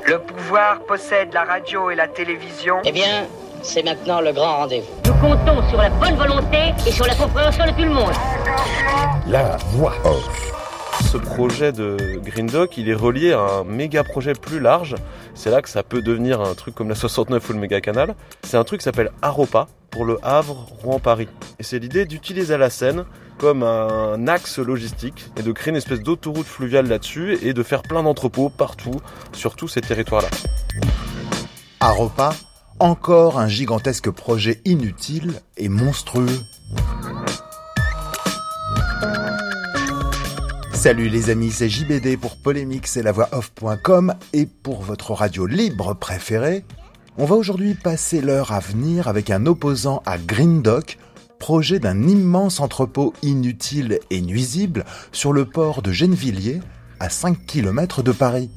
Le pouvoir possède la radio et la télévision. Eh bien, c'est maintenant le grand rendez-vous. Nous comptons sur la bonne volonté et sur la compréhension de tout le monde. La voix off. Ce projet de Green Doc, il est relié à un méga projet plus large. C'est là que ça peut devenir un truc comme la 69 ou le méga canal. C'est un truc qui s'appelle Aropa pour le Havre, Rouen, Paris. Et c'est l'idée d'utiliser la Seine comme un axe logistique et de créer une espèce d'autoroute fluviale là-dessus et de faire plein d'entrepôts partout sur tous ces territoires-là. Aropa, encore un gigantesque projet inutile et monstrueux. Salut les amis, c'est JBD pour Polémique, c'est lavoi-off.com et pour votre radio libre préférée. On va aujourd'hui passer l'heure à venir avec un opposant à Green Doc, projet d'un immense entrepôt inutile et nuisible sur le port de Gennevilliers, à 5 km de Paris.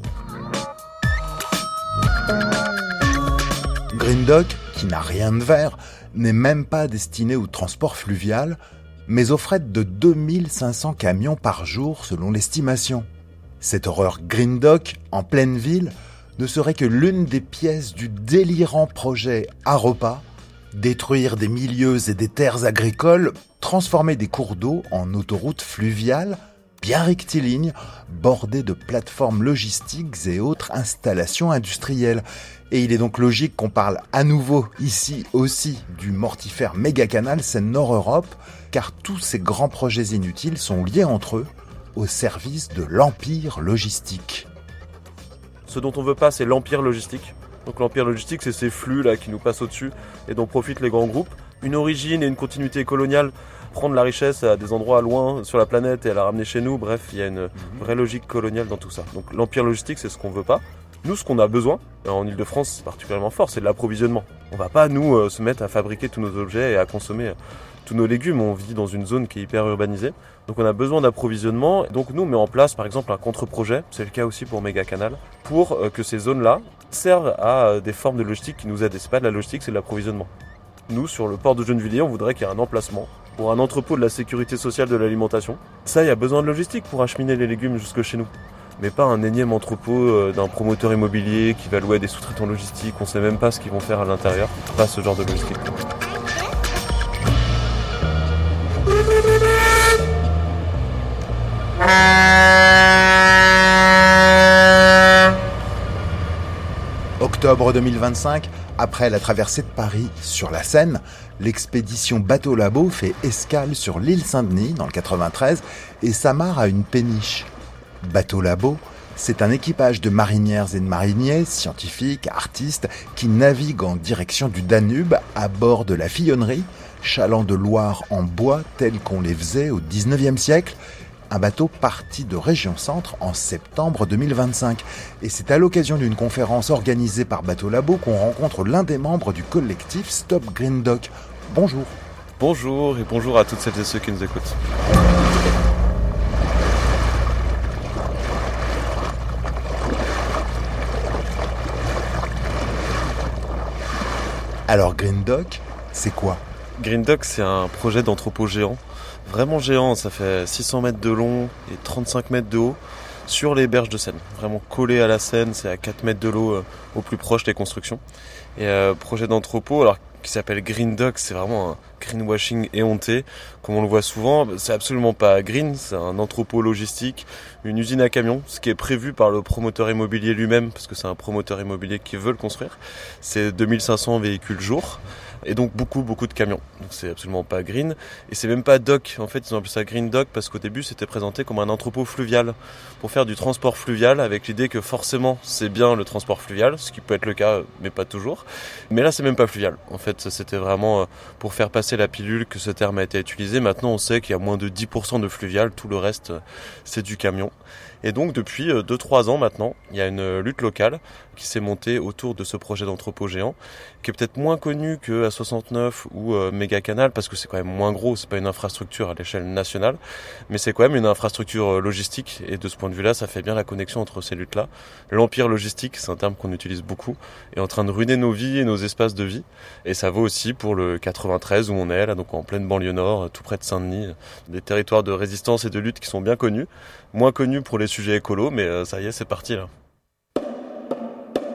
Green Doc, qui n'a rien de vert, n'est même pas destiné au transport fluvial, mais au fret de 2500 camions par jour selon l'estimation. Cette horreur Green Doc, en pleine ville, ne serait que l'une des pièces du délirant projet Aropa, détruire des milieux et des terres agricoles, transformer des cours d'eau en autoroutes fluviales, bien rectilignes, bordées de plateformes logistiques et autres installations industrielles. Et il est donc logique qu'on parle à nouveau, ici aussi, du mortifère méga-canal Seine-Nord-Europe, car tous ces grands projets inutiles sont liés entre eux au service de l'empire logistique. Ce dont on veut pas, c'est l'empire logistique. Donc l'empire logistique, c'est ces flux là qui nous passent au-dessus et dont profitent les grands groupes. Une origine et une continuité coloniale, prendre la richesse à des endroits loin sur la planète et la ramener chez nous. Bref, il y a une vraie logique coloniale dans tout ça. Donc l'empire logistique, c'est ce qu'on veut pas. Nous, ce qu'on a besoin, en Ile-de-France, c'est particulièrement fort, c'est de l'approvisionnement. On va pas, nous, se mettre à fabriquer tous nos objets et à consommer tous nos légumes. On vit dans une zone qui est hyper urbanisée. Donc on a besoin d'approvisionnement. Donc nous, on met en place, par exemple, un contre-projet, c'est le cas aussi pour Méga Canal, pour que ces zones-là servent à des formes de logistique qui nous aident. Et c'est pas de la logistique, c'est de l'approvisionnement. Nous, sur le port de Gennevilliers, on voudrait qu'il y ait un emplacement pour un entrepôt de la sécurité sociale de l'alimentation. Ça, il y a besoin de logistique pour acheminer les légumes jusque chez nous. Mais pas un énième entrepôt d'un promoteur immobilier qui va louer à des sous-traitants logistiques. On sait même pas ce qu'ils vont faire à l'intérieur. Pas ce genre de logistique. Octobre 2025, après la traversée de Paris sur la Seine, l'expédition Bateau Labo fait escale sur l'île Saint-Denis, dans le 93, et s'amarre à une péniche. Bateau Labo, c'est un équipage de marinières et de mariniers, scientifiques, artistes, qui naviguent en direction du Danube à bord de la Fillonnerie, chaland de Loire en bois tel qu'on les faisait au 19e siècle, un bateau parti de Région Centre en septembre 2025. Et c'est à l'occasion d'une conférence organisée par Bateau Labo qu'on rencontre l'un des membres du collectif Stop Green Doc. Bonjour. Bonjour et bonjour à toutes celles et ceux qui nous écoutent. Alors Green Doc, c'est quoi ? Green Doc, c'est un projet d'entrepôt géant. Vraiment géant, ça fait 600 mètres de long et 35 mètres de haut sur les berges de Seine. Vraiment collé à la Seine, c'est à 4 mètres de l'eau au plus proche des constructions. Et projet d'entrepôt, alors qui s'appelle Green Doc, c'est vraiment un greenwashing éhonté, comme on le voit souvent. C'est absolument pas green, c'est un entrepôt logistique, une usine à camions, ce qui est prévu par le promoteur immobilier lui-même, parce que c'est un promoteur immobilier qui veut le construire. C'est 2500 véhicules jour. Et donc beaucoup de camions. Donc c'est absolument pas green. Et c'est même pas doc. En fait, ils ont appelé ça Green Doc parce qu'au début, c'était présenté comme un entrepôt fluvial pour faire du transport fluvial avec l'idée que forcément, c'est bien le transport fluvial, ce qui peut être le cas, mais pas toujours. Mais là, c'est même pas fluvial. En fait, c'était vraiment pour faire passer la pilule que ce terme a été utilisé. Maintenant, on sait qu'il y a moins de 10% de fluvial. Tout le reste, c'est du camion. Et donc depuis 2-3 ans maintenant, il y a une lutte locale qui s'est montée autour de ce projet d'entrepôt géant, qui est peut-être moins connu que A69 ou Méga Canal, parce que c'est quand même moins gros, c'est pas une infrastructure à l'échelle nationale, mais c'est quand même une infrastructure logistique, et de ce point de vue-là, ça fait bien la connexion entre ces luttes-là. L'empire logistique, c'est un terme qu'on utilise beaucoup, est en train de ruiner nos vies et nos espaces de vie, et ça vaut aussi pour le 93 où on est, là, donc en pleine banlieue nord, tout près de Saint-Denis, des territoires de résistance et de lutte qui sont bien connus, moins connus pour les sujets écolos, mais ça y est, c'est parti là.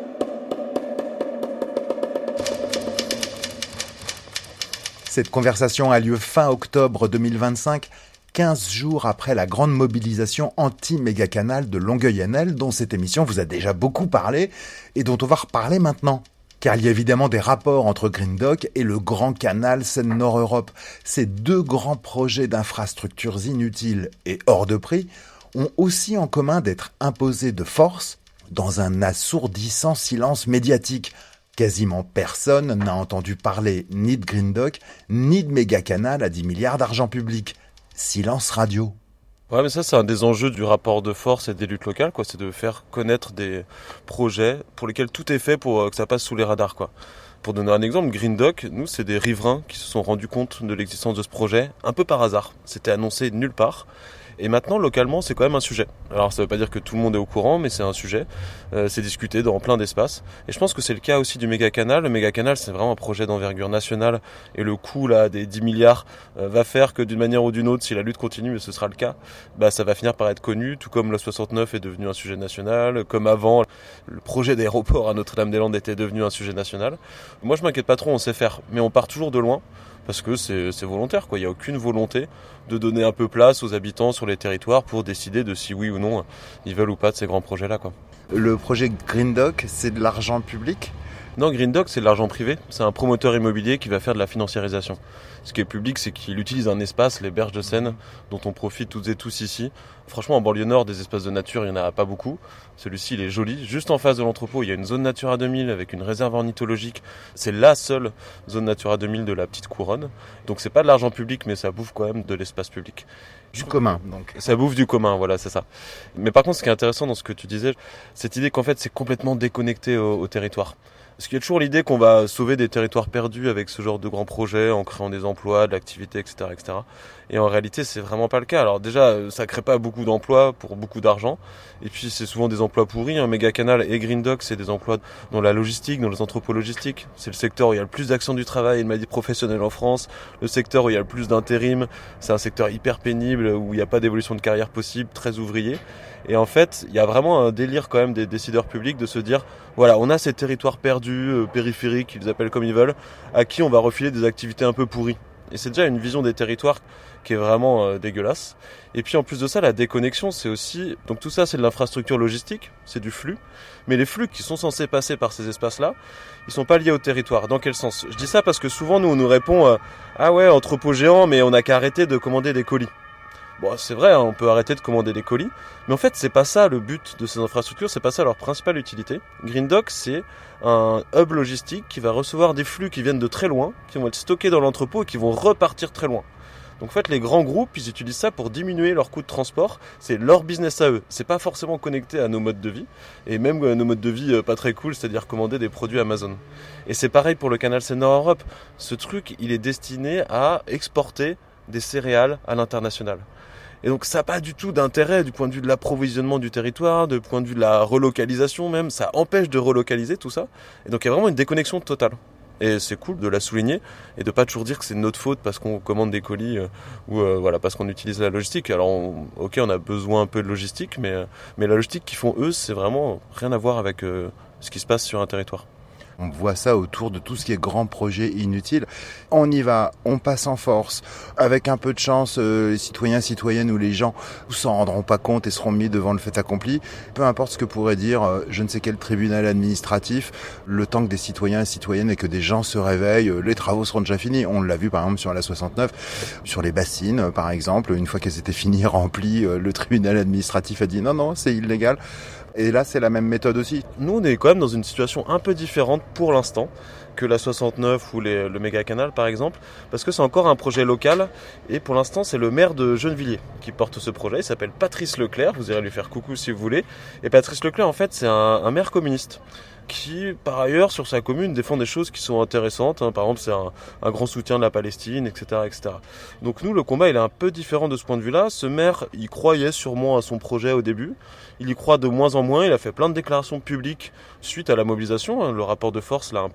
Cette conversation a lieu fin octobre 2025, 15 jours après la grande mobilisation anti-mégacanal de Longueuil-en-Elle, dont cette émission vous a déjà beaucoup parlé et dont on va reparler maintenant. Car il y a évidemment des rapports entre Green Dock et le grand canal Seine-Nord-Europe. Ces deux grands projets d'infrastructures inutiles et hors de prix ont aussi en commun d'être imposés de force dans un assourdissant silence médiatique. Quasiment personne n'a entendu parler ni de Green Dock, ni de mégacanal à 10 milliards d'argent public. Silence radio. Ouais, mais ça, c'est un des enjeux du rapport de force et des luttes locales, quoi. C'est de faire connaître des projets pour lesquels tout est fait pour que ça passe sous les radars, quoi. Pour donner un exemple, Green Dock, nous, c'est des riverains qui se sont rendus compte de l'existence de ce projet, un peu par hasard. C'était annoncé nulle part. Et maintenant, localement, c'est quand même un sujet. Alors, ça veut pas dire que tout le monde est au courant, mais c'est un sujet. C'est discuté dans plein d'espaces. Et je pense que c'est le cas aussi du mégacanal. Le mégacanal, c'est vraiment un projet d'envergure nationale. Et le coût, là, des 10 milliards, va faire que d'une manière ou d'une autre, si la lutte continue, et ce sera le cas, ça va finir par être connu. Tout comme le 69 est devenu un sujet national. Comme avant, le projet d'aéroport à Notre-Dame-des-Landes était devenu un sujet national. Moi, je m'inquiète pas trop, on sait faire. Mais on part toujours de loin. Parce que c'est volontaire, quoi. Il n'y a aucune volonté de donner un peu place aux habitants sur les territoires pour décider de si oui ou non ils veulent ou pas de ces grands projets-là, quoi. Le projet Green Dock, c'est de l'argent public ? Non, Green Dock, c'est de l'argent privé. C'est un promoteur immobilier qui va faire de la financiarisation. Ce qui est public, c'est qu'il utilise un espace, les berges de Seine, dont on profite toutes et tous ici. Franchement, en banlieue nord, des espaces de nature, il n'y en a pas beaucoup. Celui-ci, il est joli. Juste en face de l'entrepôt, il y a une zone Natura 2000 avec une réserve ornithologique. C'est la seule zone Natura 2000 de la petite couronne. Donc c'est pas de l'argent public, mais ça bouffe quand même de l'espace public. Du commun, donc. Ça bouffe du commun, voilà, c'est ça. Mais par contre, ce qui est intéressant dans ce que tu disais, cette idée qu'en fait, c'est complètement déconnecté au territoire. Parce qu'il y a toujours l'idée qu'on va sauver des territoires perdus avec ce genre de grands projets, en créant des emplois, de l'activité, etc., etc. Et en réalité, c'est vraiment pas le cas. Alors déjà, ça crée pas beaucoup d'emplois pour beaucoup d'argent. Et puis, c'est souvent des emplois pourris. Mégacanal et Green Dock, c'est des emplois dans la logistique, dans les entrepôts logistiques. C'est le secteur où il y a le plus d'actions du travail et de maladie professionnelle en France. Le secteur où il y a le plus d'intérim. C'est un secteur hyper pénible, où il n'y a pas d'évolution de carrière possible, très ouvrier. Et en fait, il y a vraiment un délire quand même des décideurs publics de se dire, voilà, on a ces territoires perdus, périphériques, ils les appellent comme ils veulent, à qui on va refiler des activités un peu pourries. Et c'est déjà une vision des territoires qui est vraiment dégueulasse. Et puis en plus de ça, la déconnexion, c'est aussi... Donc tout ça, c'est de l'infrastructure logistique, c'est du flux. Mais les flux qui sont censés passer par ces espaces-là, ils sont pas liés au territoire. Dans quel sens ? Je dis ça parce que souvent, nous, on nous répond ah ouais, entrepôt géant, mais on n'a qu'à arrêter de commander des colis. Bon, c'est vrai, on peut arrêter de commander des colis, mais en fait, c'est pas ça le but de ces infrastructures, c'est pas ça leur principale utilité. Green Dock, c'est un hub logistique qui va recevoir des flux qui viennent de très loin, qui vont être stockés dans l'entrepôt et qui vont repartir très loin. Donc en fait, les grands groupes, ils utilisent ça pour diminuer leurs coûts de transport. C'est leur business à eux. C'est pas forcément connecté à nos modes de vie. Et même nos modes de vie pas très cool, c'est-à-dire commander des produits Amazon. Et c'est pareil pour le canal Seine-Nord-Europe. Ce truc, il est destiné à exporter des céréales à l'international. Et donc ça n'a pas du tout d'intérêt du point de vue de l'approvisionnement du territoire, du point de vue de la relocalisation même. Ça empêche de relocaliser tout ça. Et donc il y a vraiment une déconnexion totale. Et c'est cool de la souligner et de pas toujours dire que c'est de notre faute parce qu'on commande des colis ou voilà, parce qu'on utilise la logistique. Alors on a besoin un peu de logistique, mais la logistique qu'ils font eux, c'est vraiment rien à voir avec ce qui se passe sur un territoire. On voit ça autour de tout ce qui est grand projet inutile. On y va, on passe en force. Avec un peu de chance, les citoyens, citoyennes ou les gens s'en rendront pas compte et seront mis devant le fait accompli. Peu importe ce que pourrait dire je ne sais quel tribunal administratif, le temps que des citoyens et citoyennes et que des gens se réveillent, les travaux seront déjà finis. On l'a vu par exemple sur la 69, sur les bassines par exemple. Une fois qu'elles étaient finies, remplies, le tribunal administratif a dit non, c'est illégal. Et là, c'est la même méthode aussi. Nous, on est quand même dans une situation un peu différente pour l'instant que la 69 ou le mégacanal par exemple, parce que c'est encore un projet local et pour l'instant c'est le maire de Gennevilliers qui porte ce projet. Il s'appelle Patrice Leclerc, vous irez lui faire coucou si vous voulez. Et Patrice Leclerc en fait c'est un maire communiste qui par ailleurs sur sa commune défend des choses qui sont intéressantes, par exemple c'est un grand soutien de la Palestine, etc., etc. Donc nous le combat il est un peu différent de ce point de vue là. Ce maire il croyait sûrement à son projet au début, il y croit de moins en moins, il a fait plein de déclarations publiques suite à la mobilisation, le rapport de force l'a un peu isolé,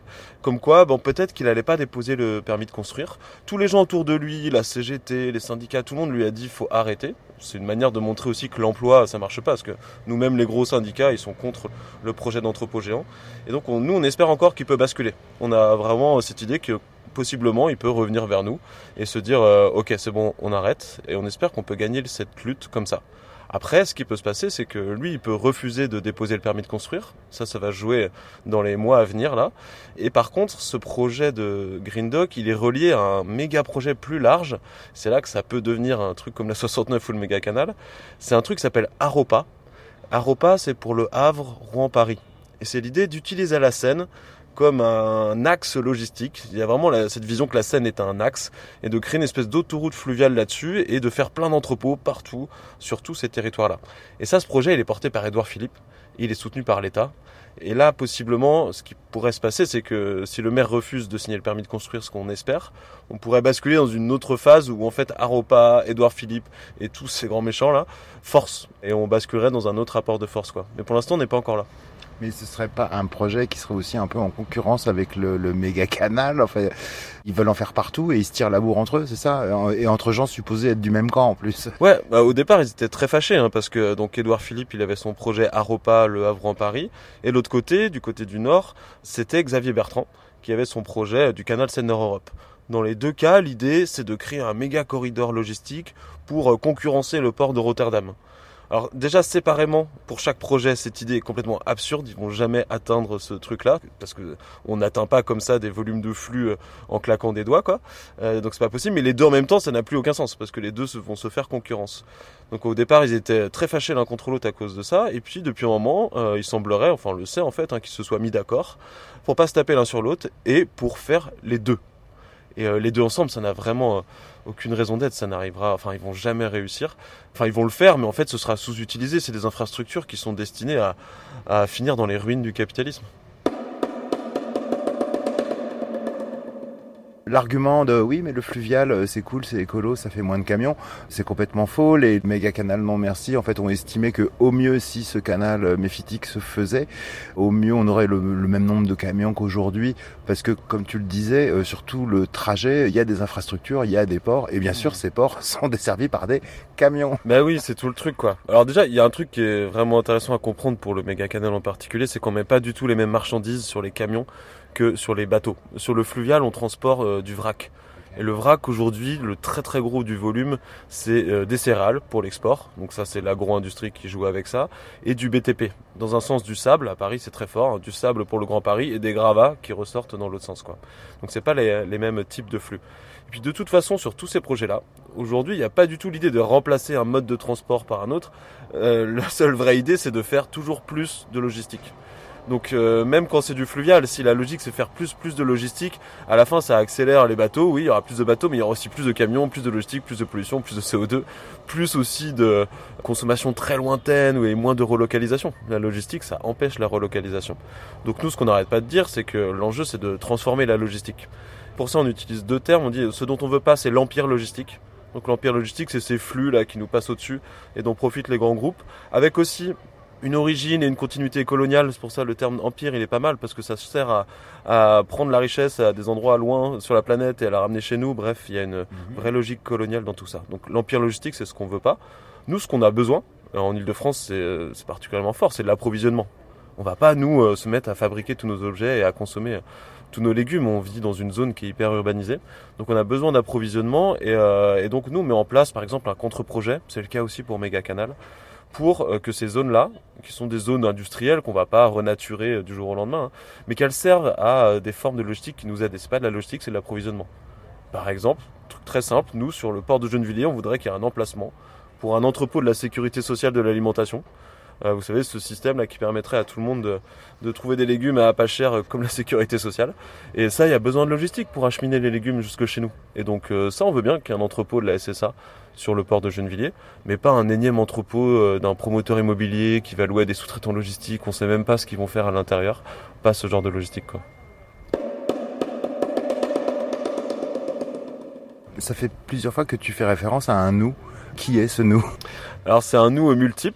comme quoi peut-être qu'il n'allait pas déposer le permis de construire. Tous les gens autour de lui, la CGT, les syndicats, tout le monde lui a dit faut arrêter. C'est une manière de montrer aussi que l'emploi ça marche pas, parce que nous-mêmes les gros syndicats ils sont contre le projet d'entrepôt géant. Et donc on espère encore qu'il peut basculer. On a vraiment cette idée que possiblement il peut revenir vers nous et se dire ok c'est bon on arrête, et on espère qu'on peut gagner cette lutte comme ça. Après, ce qui peut se passer, c'est que lui, il peut refuser de déposer le permis de construire. Ça va jouer dans les mois à venir, là. Et par contre, ce projet de Green Dock, il est relié à un méga projet plus large. C'est là que ça peut devenir un truc comme la 69 ou le méga canal. C'est un truc qui s'appelle Haropa. Haropa, c'est pour le Havre, Rouen, Paris. Et c'est l'idée d'utiliser la Seine comme un axe logistique. Il y a vraiment cette vision que la Seine est un axe, et de créer une espèce d'autoroute fluviale là-dessus et de faire plein d'entrepôts partout sur tous ces territoires-là. Et ça, ce projet, il est porté par Édouard Philippe, il est soutenu par l'État. Et là, possiblement, ce qui pourrait se passer, c'est que si le maire refuse de signer le permis de construire, ce qu'on espère, on pourrait basculer dans une autre phase où en fait Haropa, Édouard Philippe et tous ces grands méchants-là forcent. Et on basculerait dans un autre rapport de force, quoi. Mais pour l'instant, on n'est pas encore là. Mais ce serait pas un projet qui serait aussi un peu en concurrence avec le méga canal? Enfin, ils veulent en faire partout et ils se tirent la bourre entre eux, c'est ça? Et entre gens supposés être du même camp en plus. Ouais, au départ ils étaient très fâchés parce que donc Édouard Philippe il avait son projet Haropa, le Havre en Paris, et l'autre côté, du côté du nord, c'était Xavier Bertrand qui avait son projet du canal Seine-Nord-Europe. Dans les deux cas, l'idée c'est de créer un méga corridor logistique pour concurrencer le port de Rotterdam. Alors déjà séparément, pour chaque projet, cette idée est complètement absurde, ils vont jamais atteindre ce truc-là, parce que on n'atteint pas comme ça des volumes de flux en claquant des doigts, quoi. Donc c'est pas possible, mais les deux en même temps, ça n'a plus aucun sens, parce que les deux vont se faire concurrence. Donc au départ, ils étaient très fâchés l'un contre l'autre à cause de ça, et puis depuis un moment, il semblerait, enfin on le sait en fait, qu'ils se soient mis d'accord pour pas se taper l'un sur l'autre, et pour faire les deux. Et les deux ensemble, ça n'a vraiment aucune raison d'être, ça n'arrivera, enfin ils vont jamais réussir. Enfin ils vont le faire, mais en fait ce sera sous-utilisé, c'est des infrastructures qui sont destinées à finir dans les ruines du capitalisme. L'argument de oui mais le fluvial c'est cool, c'est écolo, ça fait moins de camions, c'est complètement faux. Les méga canals non merci en fait ont estimé que au mieux si ce canal méphitique se faisait, au mieux on aurait le même nombre de camions qu'aujourd'hui, parce que comme tu le disais, sur tout le trajet il y a des infrastructures, il y a des ports, et bien sûr ces ports sont desservis par des camions. Ben oui, c'est tout le truc quoi. Alors déjà il y a un truc qui est vraiment intéressant à comprendre pour le méga canal en particulier, c'est qu'on met pas du tout les mêmes marchandises sur les camions que sur les bateaux. Sur le fluvial, on transporte du vrac. Et le vrac, aujourd'hui, le très très gros du volume, c'est des céréales pour l'export. Donc ça, c'est l'agro-industrie qui joue avec ça. Et du BTP. Dans un sens du sable, à Paris, c'est très fort. Du sable pour le Grand Paris et des gravats qui ressortent dans l'autre sens, quoi. Donc c'est pas les mêmes types de flux. Et puis de toute façon, sur tous ces projets-là, aujourd'hui, il n'y a pas du tout l'idée de remplacer un mode de transport par un autre. La seule vraie idée, c'est de faire toujours plus de logistique. Donc même quand c'est du fluvial, si la logique c'est faire plus de logistique, à la fin ça accélère les bateaux, oui il y aura plus de bateaux, mais il y aura aussi plus de camions, plus de logistique, plus de pollution, plus de CO2, plus aussi de consommation très lointaine et moins de relocalisation. La logistique ça empêche la relocalisation. Donc nous ce qu'on n'arrête pas de dire c'est que l'enjeu c'est de transformer la logistique. Pour ça on utilise deux termes, on dit ce dont on veut pas c'est l'empire logistique. Donc l'empire logistique c'est ces flux là qui nous passent au-dessus et dont profitent les grands groupes, avec aussi une origine et une continuité coloniale. C'est pour ça le terme empire il est pas mal, parce que ça sert à prendre la richesse à des endroits loin sur la planète et à la ramener chez nous. Bref, il y a une vraie logique coloniale dans tout ça. Donc l'empire logistique c'est ce qu'on veut pas. Nous ce qu'on a besoin en Ile-de-France c'est particulièrement fort, c'est de l'approvisionnement. On va pas nous se mettre à fabriquer tous nos objets et à consommer tous nos légumes. On vit dans une zone qui est hyper urbanisée, donc on a besoin d'approvisionnement et donc nous on met en place par exemple un contre-projet, c'est le cas aussi pour Méga Canal, pour que ces zones-là, qui sont des zones industrielles qu'on va pas renaturer du jour au lendemain, mais qu'elles servent à des formes de logistique qui nous aident. C'est pas de la logistique, c'est de l'approvisionnement. Par exemple, truc très simple, nous sur le port de Gennevilliers, on voudrait qu'il y ait un emplacement pour un entrepôt de la sécurité sociale de l'alimentation. Vous savez, ce système-là qui permettrait à tout le monde de trouver des légumes à pas cher comme la sécurité sociale. Et ça, il y a besoin de logistique pour acheminer les légumes jusque chez nous. Et donc ça, on veut bien qu'il y ait un entrepôt de la SSA sur le port de Gennevilliers, mais pas un énième entrepôt d'un promoteur immobilier qui va louer des sous-traitants logistiques, on sait même pas ce qu'ils vont faire à l'intérieur. Pas ce genre de logistique, quoi. Ça fait plusieurs fois que tu fais référence à un nous. Qui est ce nous ? Alors c'est un nous multiple.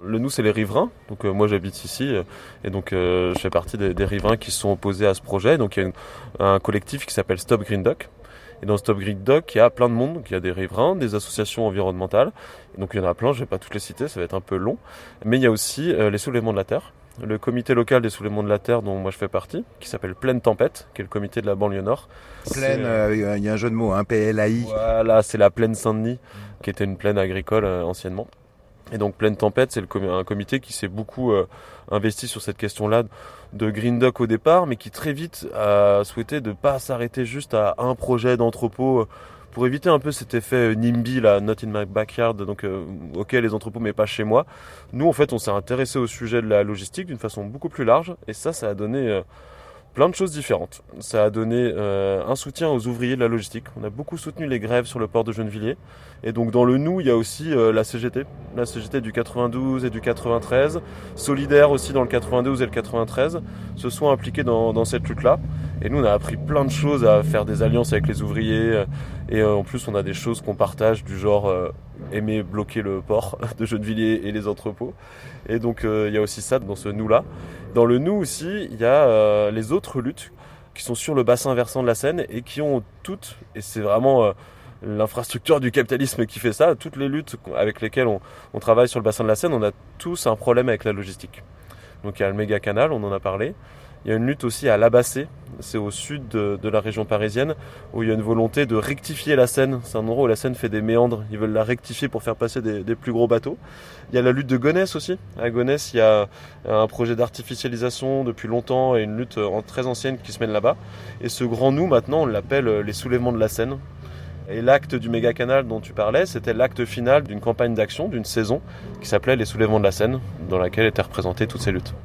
Le nous, c'est les riverains. Donc moi, j'habite ici et donc je fais partie des riverains qui se sont opposés à ce projet. Donc il y a un collectif qui s'appelle Stop Green Dock. Et dans Stop Green Dock, il y a plein de monde. Donc, il y a des riverains, des associations environnementales. Et donc il y en a plein, je ne vais pas toutes les citer, ça va être un peu long. Mais il y a aussi les soulèvements de la terre. Le comité local des soulèvements de la terre dont moi je fais partie, qui s'appelle Plaine Tempête, qui est le comité de la banlieue nord. Plaine, il y a un jeu de mots, PLAI. Voilà, c'est la plaine Saint-Denis, qui était une plaine agricole anciennement. Et donc Plaine Tempête, c'est un comité qui s'est beaucoup investi sur cette question-là de Green Dock au départ, mais qui très vite a souhaité de ne pas s'arrêter juste à un projet d'entrepôt pour éviter un peu cet effet NIMBY, là, not in my backyard, donc ok les entrepôts mais pas chez moi. Nous en fait on s'est intéressé au sujet de la logistique d'une façon beaucoup plus large et ça a donné plein de choses différentes. Ça a donné un soutien aux ouvriers de la logistique. On a beaucoup soutenu les grèves sur le port de Gennevilliers. Et donc dans le nous, il y a aussi la CGT du 92 et du 93. Solidaire aussi dans le 92 et le 93 se sont impliqués dans cette lutte-là. Et nous, on a appris plein de choses à faire des alliances avec les ouvriers. Et en plus, on a des choses qu'on partage du genre aimer bloquer le port de Gennevilliers et les entrepôts. Et donc il y a aussi ça dans ce nous-là. Dans le nous aussi, il y a les autres luttes qui sont sur le bassin versant de la Seine et qui ont toutes, et c'est vraiment l'infrastructure du capitalisme qui fait ça, toutes les luttes avec lesquelles on travaille sur le bassin de la Seine, on a tous un problème avec la logistique. Donc il y a le méga canal, on en a parlé. Il y a une lutte aussi à l'Abassé, c'est au sud de la région parisienne, où il y a une volonté de rectifier la Seine. C'est un endroit où la Seine fait des méandres, ils veulent la rectifier pour faire passer des plus gros bateaux. Il y a la lutte de Gonesse aussi. À Gonesse, il y a un projet d'artificialisation depuis longtemps et une lutte très ancienne qui se mène là-bas. Et ce grand nous, maintenant, on l'appelle les soulèvements de la Seine. Et l'acte du méga canal dont tu parlais, c'était l'acte final d'une campagne d'action, d'une saison, qui s'appelait les soulèvements de la Seine, dans laquelle étaient représentées toutes ces luttes.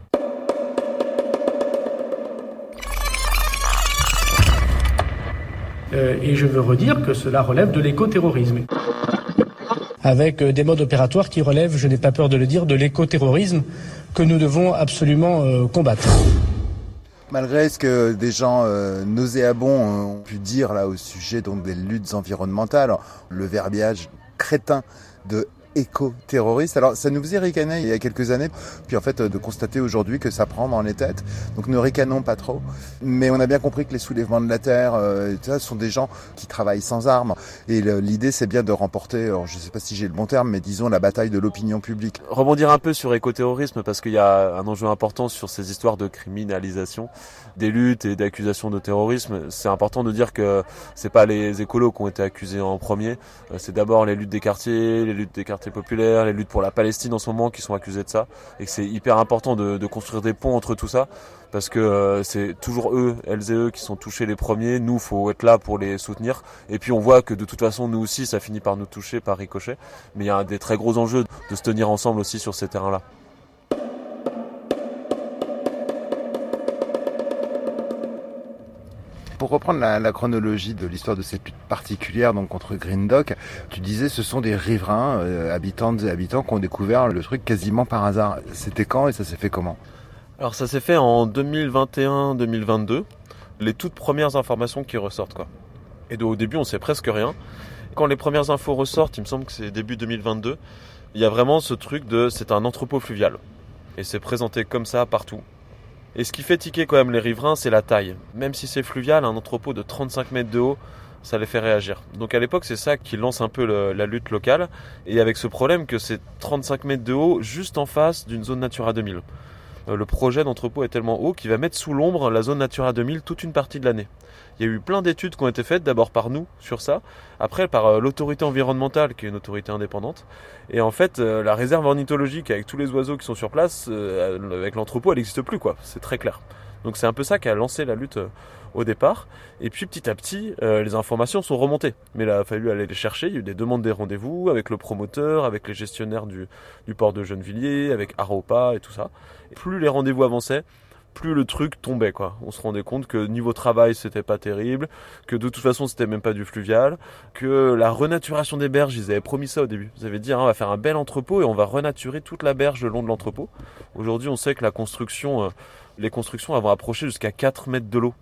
Et je veux redire que cela relève de l'écoterrorisme. Avec des modes opératoires qui relèvent, je n'ai pas peur de le dire, de l'écoterrorisme que nous devons absolument combattre. Malgré ce que des gens nauséabonds ont pu dire là au sujet donc des luttes environnementales, le verbiage crétin de éco-terroriste. Alors ça nous faisait ricaner il y a quelques années, puis en fait de constater aujourd'hui que ça prend dans les têtes. Donc ne ricanons pas trop. Mais on a bien compris que les soulèvements de la terre, ça sont des gens qui travaillent sans armes. Et l'idée c'est bien de remporter, alors, je ne sais pas si j'ai le bon terme, mais disons la bataille de l'opinion publique. Rebondir un peu sur écoterrorisme parce qu'il y a un enjeu important sur ces histoires de criminalisation des luttes et d'accusations de terrorisme. C'est important de dire que c'est pas les écolos qui ont été accusés en premier. C'est d'abord les luttes des quartiers populaires, les luttes pour la Palestine en ce moment qui sont accusées de ça. Et que c'est hyper important de construire des ponts entre tout ça. Parce que c'est toujours elles et eux qui sont touchés les premiers. Nous, faut être là pour les soutenir. Et puis on voit que de toute façon, nous aussi, ça finit par nous toucher, par ricochet. Mais il y a des très gros enjeux de se tenir ensemble aussi sur ces terrains-là. Pour reprendre la chronologie de l'histoire de cette lutte particulière donc contre Green Dock, tu disais ce sont des riverains, habitantes et habitants qui ont découvert le truc quasiment par hasard. C'était quand et ça s'est fait comment ? Alors ça s'est fait en 2021-2022, les toutes premières informations qui ressortent quoi. Et au début on sait presque rien. Quand les premières infos ressortent, il me semble que c'est début 2022, il y a vraiment ce truc c'est un entrepôt fluvial. Et c'est présenté comme ça partout. Et ce qui fait tiquer quand même les riverains, c'est la taille. Même si c'est fluvial, un entrepôt de 35 mètres de haut, ça les fait réagir. Donc à l'époque, c'est ça qui lance un peu la lutte locale. Et avec ce problème que c'est 35 mètres de haut, juste en face d'une zone Natura 2000. Le projet d'entrepôt est tellement haut qu'il va mettre sous l'ombre la zone Natura 2000 toute une partie de l'année. Il y a eu plein d'études qui ont été faites, d'abord par nous sur ça, après par l'autorité environnementale, qui est une autorité indépendante. Et en fait, la réserve ornithologique avec tous les oiseaux qui sont sur place, avec l'entrepôt, elle n'existe plus, quoi. C'est très clair. Donc c'est un peu ça qui a lancé la lutte au départ. Et puis petit à petit, les informations sont remontées. Mais il a fallu aller les chercher. Il y a eu des demandes des rendez-vous avec le promoteur, avec les gestionnaires du port de Gennevilliers, avec Aropa et tout ça. Et plus les rendez-vous avançaient, plus le truc tombait quoi. On se rendait compte que niveau travail c'était pas terrible, que de toute façon c'était même pas du fluvial, que la renaturation des berges, ils avaient promis ça au début. Ils avaient dit on va faire un bel entrepôt et on va renaturer toute la berge le long de l'entrepôt. Aujourd'hui on sait que les constructions vont approcher jusqu'à 4 mètres de l'eau.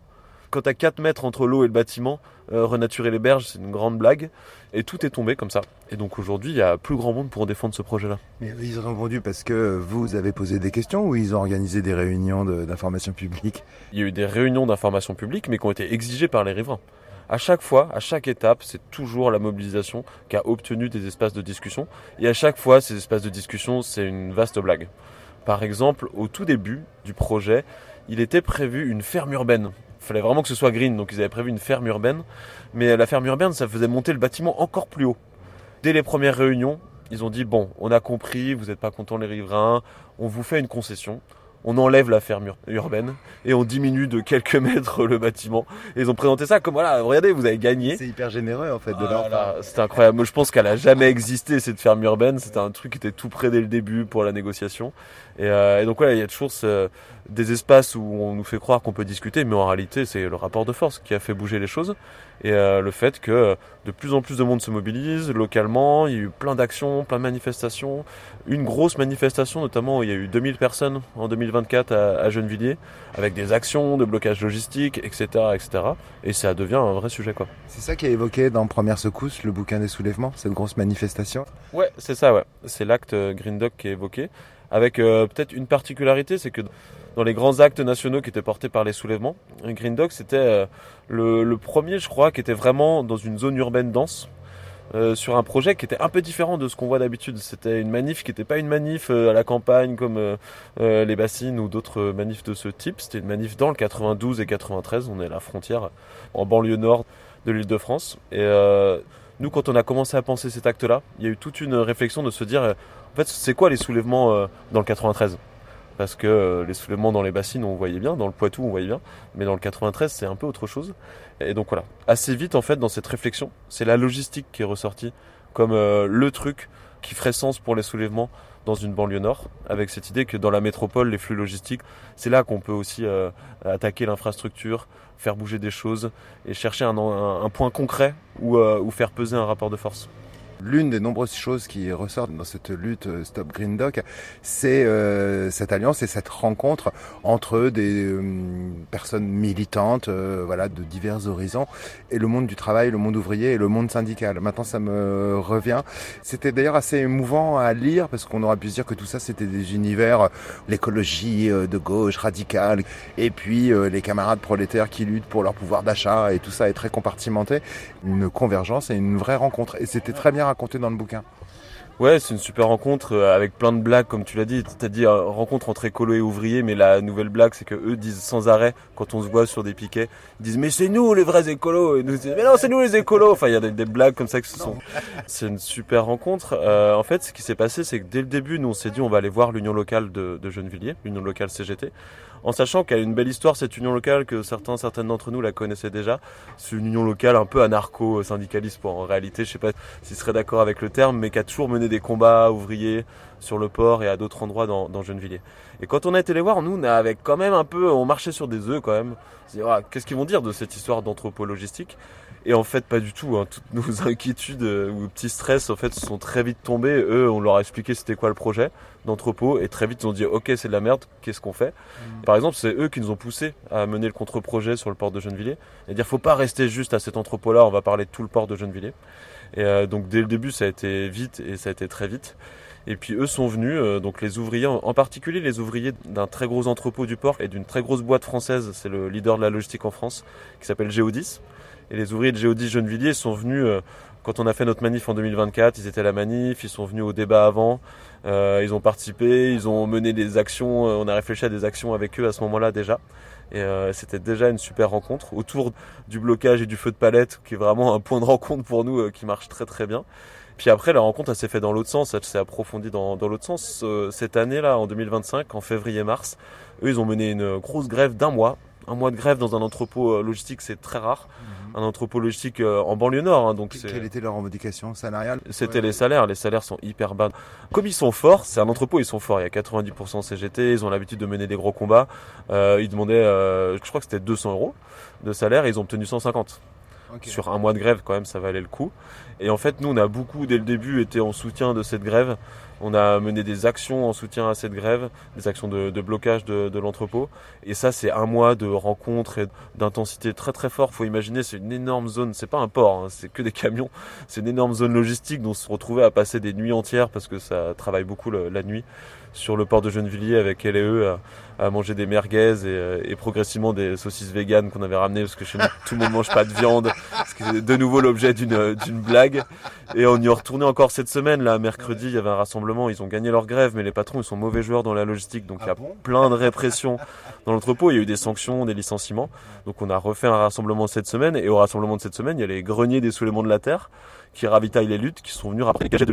Quand t'as 4 mètres entre l'eau et le bâtiment, renaturer les berges, c'est une grande blague. Et tout est tombé comme ça. Et donc aujourd'hui, il y a plus grand monde pour défendre ce projet-là. Mais ils ont répondu parce que vous avez posé des questions ou ils ont organisé des réunions d'information publique? Il y a eu des réunions d'information publique, mais qui ont été exigées par les riverains. À chaque fois, à chaque étape, c'est toujours la mobilisation qui a obtenu des espaces de discussion. Et à chaque fois, ces espaces de discussion, c'est une vaste blague. Par exemple, au tout début du projet, il était prévu une ferme urbaine. Il fallait vraiment que ce soit green, donc ils avaient prévu une ferme urbaine. Mais la ferme urbaine, ça faisait monter le bâtiment encore plus haut. Dès les premières réunions, ils ont dit « Bon, on a compris, vous n'êtes pas contents les riverains, on vous fait une concession. On enlève la ferme urbaine et on diminue de quelques mètres le bâtiment. » Et ils ont présenté ça comme « Voilà, regardez, vous avez gagné. » C'est hyper généreux en fait de leur part. C'était incroyable. Moi, je pense qu'elle a jamais existé cette ferme urbaine. C'était un truc qui était tout près dès le début pour la négociation. Et donc il y a toujours des espaces où on nous fait croire qu'on peut discuter, mais en réalité c'est le rapport de force qui a fait bouger les choses. Et le fait que de plus en plus de monde se mobilise localement, il y a eu plein d'actions, plein de manifestations. Une grosse manifestation notamment, il y a eu 2000 personnes en 2024 à Gennevilliers, avec des actions de blocage logistique, etc., etc. Et ça devient un vrai sujet, quoi. C'est ça qui est évoqué dans Première Secousse, le bouquin des soulèvements, cette grosse manifestation? Ouais, c'est ça, ouais. C'est l'acte Green Doc qui est évoqué. Avec peut-être une particularité, c'est que dans les grands actes nationaux qui étaient portés par les soulèvements, Green Doc c'était le premier, je crois, qui était vraiment dans une zone urbaine dense, sur un projet qui était un peu différent de ce qu'on voit d'habitude. C'était une manif qui n'était pas une manif à la campagne comme les bassines ou d'autres manifs de ce type. C'était une manif dans le 92 et 93, on est à la frontière, en banlieue nord de l'Île-de-France. Et nous, quand on a commencé à penser cet acte-là, il y a eu toute une réflexion de se dire, en fait, c'est quoi les soulèvements dans le 93 ? Parce que les soulèvements dans les bassines, on voyait bien, dans le Poitou, on voyait bien, mais dans le 93, c'est un peu autre chose. Et donc voilà, assez vite, en fait, dans cette réflexion, c'est la logistique qui est ressortie comme le truc qui ferait sens pour les soulèvements dans une banlieue nord, avec cette idée que dans la métropole, les flux logistiques, c'est là qu'on peut aussi attaquer l'infrastructure, faire bouger des choses et chercher un point concret où faire peser un rapport de force. L'une des nombreuses choses qui ressortent dans cette lutte Stop Green Doc, c'est cette alliance et cette rencontre entre des personnes militantes, voilà, de divers horizons, et le monde du travail, le monde ouvrier et le monde syndical. Maintenant, ça me revient. C'était d'ailleurs assez émouvant à lire parce qu'on aurait pu se dire que tout ça, c'était des univers, l'écologie de gauche radicale, et puis les camarades prolétaires qui luttent pour leur pouvoir d'achat, et tout ça est très compartimenté. Une convergence et une vraie rencontre. Et c'était très bien raconté dans le bouquin. Ouais, c'est une super rencontre avec plein de blagues, comme tu l'as dit. T'as dit rencontre entre écolo et ouvriers, mais la nouvelle blague, c'est que eux disent sans arrêt, quand on se voit sur des piquets, ils disent mais c'est nous les vrais écolos, et nous disent mais non c'est nous les écolos. Enfin, il y a des blagues comme ça qui se sont. C'est une super rencontre. En fait, ce qui s'est passé, c'est que dès le début, nous on s'est dit on va aller voir l'union locale de Gennevilliers, l'union locale CGT. En sachant qu'elle a une belle histoire, cette union locale, que certaines d'entre nous la connaissaient déjà. C'est une union locale un peu anarcho-syndicaliste, en réalité, je sais pas s'ils seraient d'accord avec le terme, mais qui a toujours mené des combats ouvriers sur le port et à d'autres endroits dans Gennevilliers. Et quand on a été les voir, nous, on marchait sur des œufs quand même. On s'est dit, qu'est-ce qu'ils vont dire de cette histoire d'anthropo-logistique ? Et en fait, pas du tout. Toutes nos inquiétudes ou petits stress, en fait, se sont très vite tombés. Eux, on leur a expliqué c'était quoi le projet d'entrepôt. Et très vite, ils ont dit, OK, c'est de la merde, qu'est-ce qu'on fait ? Par exemple, c'est eux qui nous ont poussé à mener le contre-projet sur le port de Gennevilliers. Et dire, faut pas rester juste à cet entrepôt-là, on va parler de tout le port de Gennevilliers. Et donc, dès le début, ça a été vite et ça a été très vite. Et puis eux sont venus, donc les ouvriers, en particulier les ouvriers d'un très gros entrepôt du port et d'une très grosse boîte française, c'est le leader de la logistique en France, qui s'appelle Géodis. Et les ouvriers de Géodis Gennevilliers sont venus, quand on a fait notre manif en 2024, ils étaient à la manif, ils sont venus au débat avant, ils ont participé, ils ont mené des actions, on a réfléchi à des actions avec eux à ce moment-là déjà. Et c'était déjà une super rencontre autour du blocage et du feu de palette, qui est vraiment un point de rencontre pour nous qui marche très très bien. Puis après, la rencontre, elle s'est faite dans l'autre sens, elle s'est approfondie dans l'autre sens. Cette année-là, en 2025, en février-mars, eux, ils ont mené une grosse grève d'un mois. Un mois de grève dans un entrepôt logistique, c'est très rare. Un entrepôt logistique en banlieue nord. Donc quelle était leur revendication salariale ? C'était les salaires. Les salaires sont hyper bas. Comme ils sont forts, c'est un entrepôt, ils sont forts. Il y a 90% CGT, ils ont l'habitude de mener des gros combats. Ils demandaient, je crois que c'était 200 € de salaire et ils ont obtenu 150. Okay. Sur un mois de grève, quand même, ça valait le coup. Et en fait, nous, on a beaucoup, dès le début, été en soutien de cette grève On a mené des actions en soutien à cette grève, des actions de blocage de l'entrepôt. Et ça, c'est un mois de rencontres et d'intensité très très forte. Faut imaginer, c'est une énorme zone, c'est pas un port, hein, c'est que des camions. C'est une énorme zone logistique dont on se retrouvait à passer des nuits entières parce que ça travaille beaucoup la nuit sur le port de Gennevilliers avec LE à manger des merguez et progressivement des saucisses véganes qu'on avait ramenées parce que chez nous tout le monde mange pas de viande, ce qui est de nouveau l'objet d'une blague. Et on y est retourné encore cette semaine, là, mercredi, il y avait un rassemblement, ils ont gagné leur grève, mais les patrons, ils sont mauvais joueurs dans la logistique, donc il y a plein de répression dans l'entrepôt, il y a eu des sanctions, des licenciements, donc on a refait un rassemblement cette semaine, et au rassemblement de cette semaine, il y a les greniers des soulèvements de la terre, qui ravitaillent les luttes, qui sont venus après cacher de